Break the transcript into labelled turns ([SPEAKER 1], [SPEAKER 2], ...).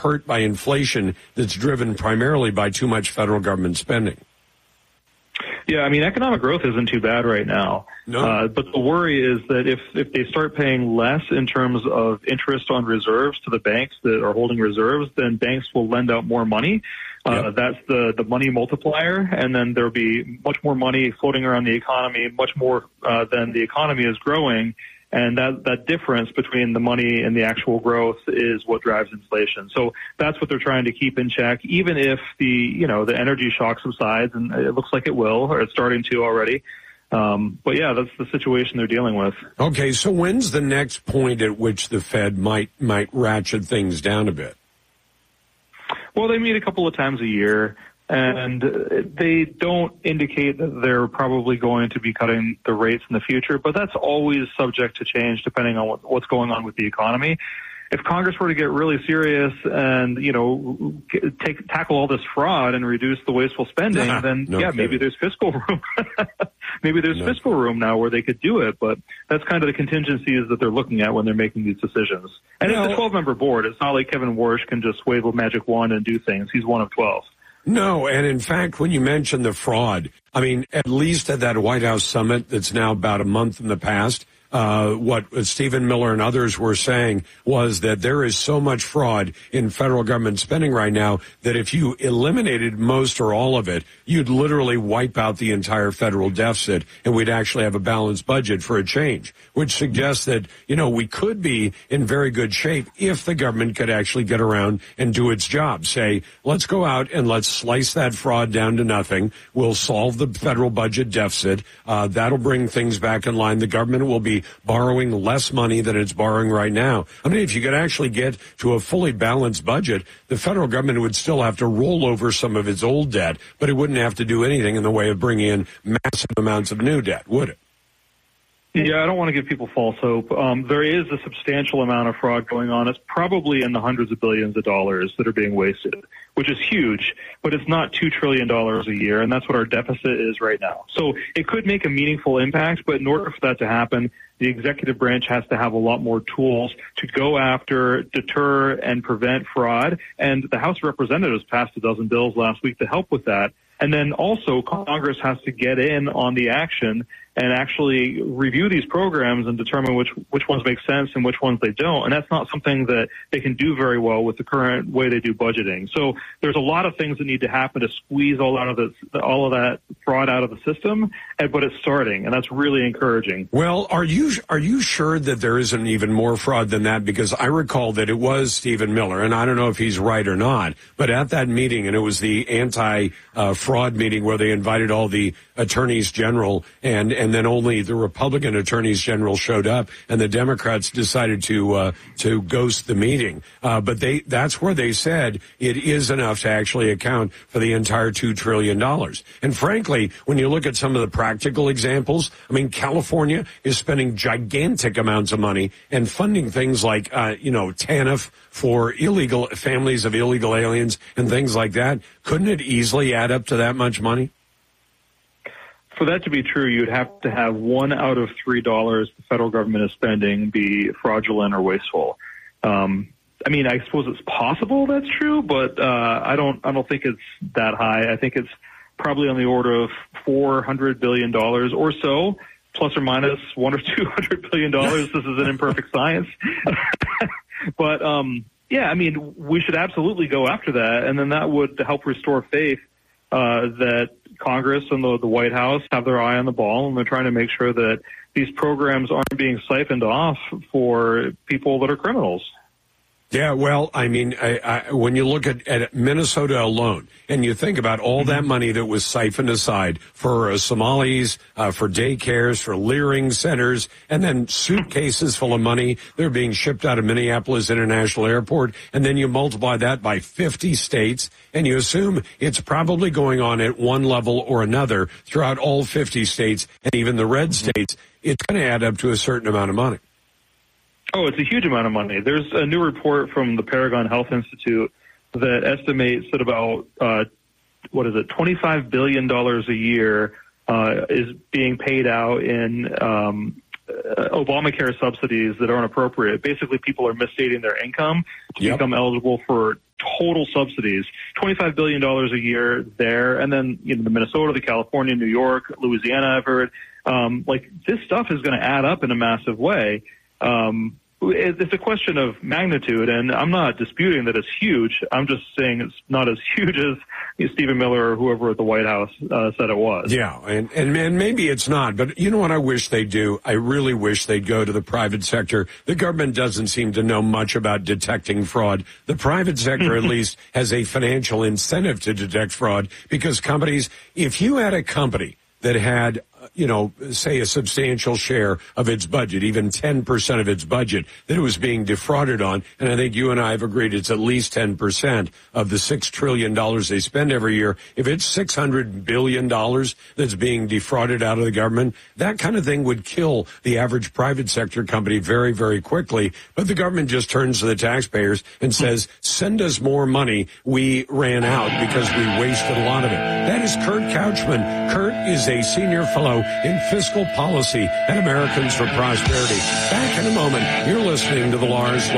[SPEAKER 1] hurt by inflation that's driven primarily by too much federal government spending.
[SPEAKER 2] Yeah, I mean, economic growth isn't too bad right now.
[SPEAKER 1] No.
[SPEAKER 2] But the worry is that if they start paying less in terms of interest on reserves to the banks that are holding reserves, then banks will lend out more money.
[SPEAKER 1] Yep.
[SPEAKER 2] That's the money multiplier, and then there'll be much more money floating around the economy, much more than the economy is growing. And that difference between the money and the actual growth is what drives inflation. So that's what they're trying to keep in check, even if the energy shock subsides, and it looks like it will, or it's starting to already. But yeah, that's the situation they're dealing with.
[SPEAKER 1] Okay, so when's the next point at which the Fed might ratchet things down a bit?
[SPEAKER 2] Well, they meet a couple of times a year, and they don't indicate that they're probably going to be cutting the rates in the future, but that's always subject to change depending on what's going on with the economy. If Congress were to get really serious and, tackle all this fraud and reduce the wasteful spending, then maybe there's fiscal room. Maybe there's fiscal room now where they could do it, but that's kind of the contingencies that they're looking at when they're making these decisions. And it's a 12-member board. It's not like Kevin Warsh can just wave a magic wand and do things. He's one of 12.
[SPEAKER 1] No, and in fact, when you mentioned the fraud, I mean, at least at that White House summit that's now about a month in the past, what Stephen Miller and others were saying was that there is so much fraud in federal government spending right now that if you eliminated most or all of it, you'd literally wipe out the entire federal deficit and we'd actually have a balanced budget for a change, which suggests that, we could be in very good shape if the government could actually get around and do its job. Say, let's go out and let's slice that fraud down to nothing. We'll solve the federal budget deficit. That'll bring things back in line. The government will be borrowing less money than it's borrowing right now. I mean, if you could actually get to a fully balanced budget, the federal government would still have to roll over some of its old debt, but it wouldn't have to do anything in the way of bringing in massive amounts of new debt, would it?
[SPEAKER 2] Yeah, I don't want to give people false hope. There is a substantial amount of fraud going on. It's probably in the hundreds of billions of dollars that are being wasted, which is huge, but it's not $2 trillion a year, and that's what our deficit is right now. So it could make a meaningful impact, but in order for that to happen, the executive branch has to have a lot more tools to go after, deter, and prevent fraud. And the House of Representatives passed a dozen bills last week to help with that. And then also Congress has to get in on the action and actually review these programs and determine which ones make sense and which ones they don't. And that's not something that they can do very well with the current way they do budgeting. So there's a lot of things that need to happen to squeeze all of that fraud out of the system, but it's starting, and that's really encouraging.
[SPEAKER 1] Well, are you sure that there isn't even more fraud than that? Because I recall that it was Stephen Miller, and I don't know if he's right or not, but at that meeting, and it was the anti-fraud meeting where they invited all the attorneys general, and then only the Republican attorneys general showed up, and the Democrats decided to ghost the meeting. But that's where they said it is enough to actually account for the entire $2 trillion. And frankly, when you look at some of the practical examples, I mean, California is spending gigantic amounts of money and funding things like, TANF for illegal families of illegal aliens and things like that. Couldn't it easily add up to that much money?
[SPEAKER 2] For that to be true, you'd have to have $1 out of $3 the federal government is spending be fraudulent or wasteful. I suppose it's possible that's true, but I don't think it's that high. I think it's probably on the order of $400 billion or so, plus or minus $100 or $200 billion. This is an imperfect science. But, we should absolutely go after that, and then that would help restore faith that Congress and the White House have their eye on the ball, and they're trying to make sure that these programs aren't being siphoned off for people that are criminals.
[SPEAKER 1] Yeah, well, when you look at Minnesota alone, and you think about all that money that was siphoned aside for Somalis, for daycares, for Leering centers, and then suitcases full of money, they're being shipped out of Minneapolis International Airport, and then you multiply that by 50 states, and you assume it's probably going on at one level or another throughout all 50 states, and even the red states, it's going to add up to a certain amount of money.
[SPEAKER 2] Oh, it's a huge amount of money. There's a new report from the Paragon Health Institute that estimates that about, $25 billion a year is being paid out in Obamacare subsidies that aren't appropriate. Basically, people are misstating their income to become eligible for total subsidies, $25 billion a year there. And then, the Minnesota, the California, New York, Louisiana, I've heard, this stuff is going to add up in a massive way. It's a question of magnitude, and I'm not disputing that it's huge. I'm just saying it's not as huge as Stephen Miller or whoever at the White House said it was.
[SPEAKER 1] Yeah, and maybe it's not, but you know what I wish they'd do? I really wish they'd go to the private sector. The government doesn't seem to know much about detecting fraud. The private sector, at least, has a financial incentive to detect fraud because companies, if you had a company that had say a substantial share of its budget, even 10% of its budget that it was being defrauded on. And I think you and I have agreed it's at least 10% of the $6 trillion they spend every year. If it's $600 billion that's being defrauded out of the government, that kind of thing would kill the average private sector company very, very quickly. But the government just turns to the taxpayers and says, send us more money. We ran out because we wasted a lot of it. That is Kurt Couchman. Kurt is a senior fellow in fiscal policy at Americans for Prosperity. Back in a moment, you're listening to the Lars